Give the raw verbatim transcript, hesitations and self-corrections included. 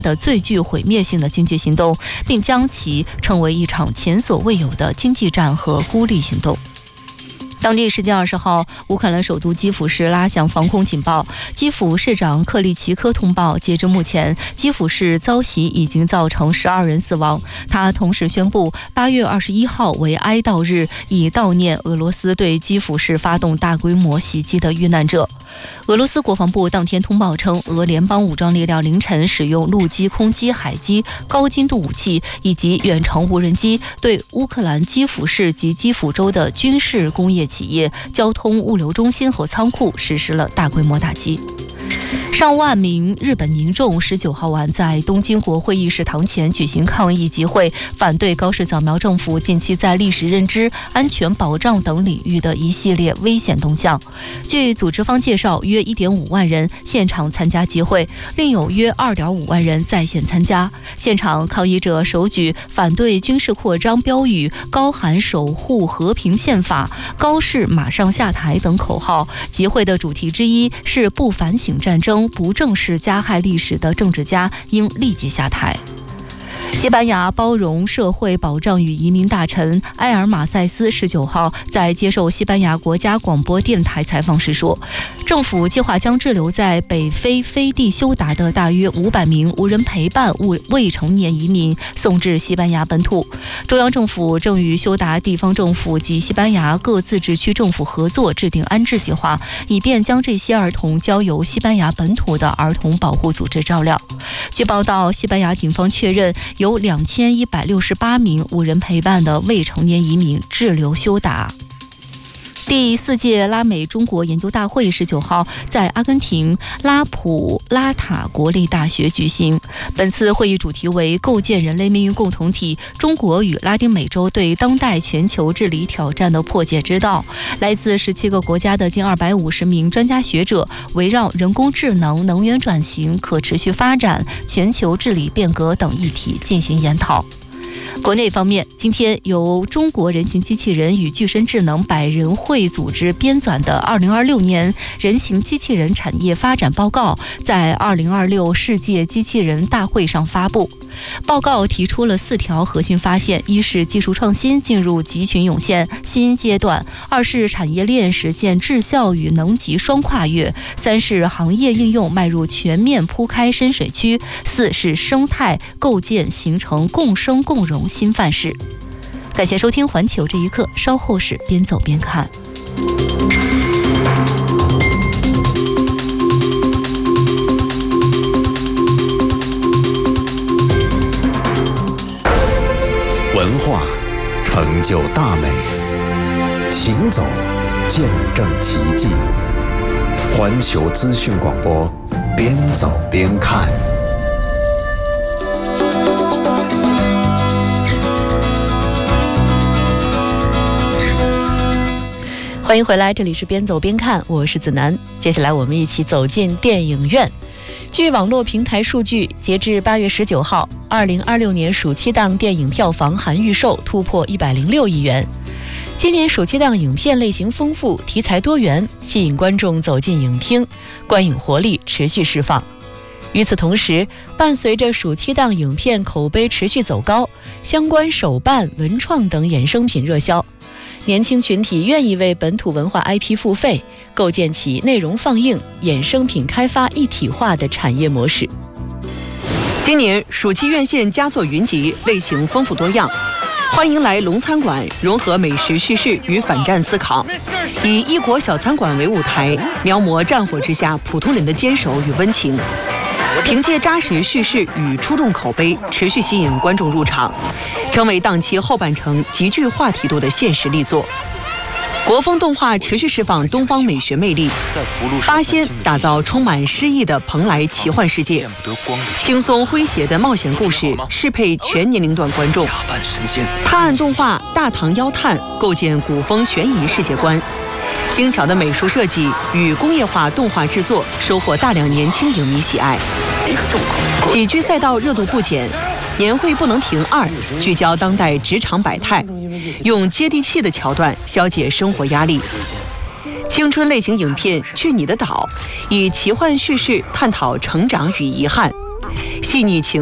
的最具毁灭性的经济行动，并将其称为一场前所未有的经济战和孤立行动。当地时间二十号，乌克兰首都基辅市拉响防空警报。基辅市长克利奇科通报，截至目前，基辅市遭袭已经造成十二人死亡。他同时宣布，八月二十一号为哀悼日，以悼念俄罗斯对基辅市发动大规模袭击的遇难者。俄罗斯国防部当天通报称，俄联邦武装力量凌晨使用陆基、空基、海基、高精度武器以及远程无人机，对乌克兰基辅市及基辅州的军事、工业企业、交通物流中心和仓库实施了大规模打击。上万名日本民众十九号晚在东京国会议事堂前举行抗议集会，反对高市早苗政府近期在历史认知、安全保障等领域的一系列危险动向。据组织方介绍，约 一点五万人现场参加集会，另有约 二点五万人在线参加。现场抗议者手举反对军事扩张标语，高喊守护和平宪法、高市马上下台等口号。集会的主题之一是不反省战争、不正视加害历史的政治家应立即下台。西班牙包容社会保障与移民大臣埃尔马塞斯十九号在接受西班牙国家广播电台采访时说，政府计划将滞留在北非飞地休达的大约五百名无人陪伴未成年移民送至西班牙本土。中央政府正与休达地方政府及西班牙各自治区政府合作，制定安置计划，以便将这些儿童交由西班牙本土的儿童保护组织照料。据报道，西班牙警方确认有两千一百六十八名无人陪伴的未成年移民滞留休达。第四届拉美中国研究大会十九号在阿根廷拉普拉塔国立大学举行。本次会议主题为构建人类命运共同体：中国与拉丁美洲对当代全球治理挑战的破解之道。来自十七个国家的近二百五十名专家学者围绕人工智能、能源转型、可持续发展、全球治理变革等议题进行研讨。国内方面，今天由中国人形机器人与具身智能百人会组织编纂的二零二六年人形机器人产业发展报告在二零二六世界机器人大会上发布。报告提出了四条核心发现：一是技术创新进入集群涌现新阶段；二是产业链实现质效与能级双跨越；三是行业应用迈入全面铺开深水区；四是生态构建形成共生共荣新范式。感谢收听环球这一刻，稍后是边走边看。 文化成就大美，行走见证奇迹。环球资讯广播，边走边看。 欢迎回来，这里是边走边看，我是子楠。接下来我们一起走进电影院。据网络平台数据，截至八月十九号，二零二六年暑期档电影票房含预售突破一百零六亿元。今年暑期档影片类型丰富，题材多元，吸引观众走进影厅，观影活力持续释放。与此同时，伴随着暑期档影片口碑持续走高，相关手办、文创等衍生品热销，年轻群体愿意为本土文化 I P 付费，构建起内容放映、衍生品开发一体化的产业模式。 今年暑期院线佳作云集，类型丰富多样。欢迎来龙餐馆，融合美食叙事与反战思考，以异国小餐馆为舞台，描摹战火之下普通人的坚守与温情。凭借扎实叙事与出众口碑，持续吸引观众入场，成为档期后半程极具话题度的现实力作。国风动画持续释放东方美学魅力，八仙打造充满诗意的蓬莱奇幻世界，轻松诙谐的冒险故事适配全年龄段观众。探案动画《大唐妖探》构建古风悬疑世界观，精巧的美术设计与工业化动画制作收获大量年轻影迷喜爱。喜剧赛道热度不减，年会不能停二聚焦当代职场百态，用接地气的桥段消解生活压力。青春类型影片《去你的岛》以奇幻叙事探讨成长与遗憾， 细腻情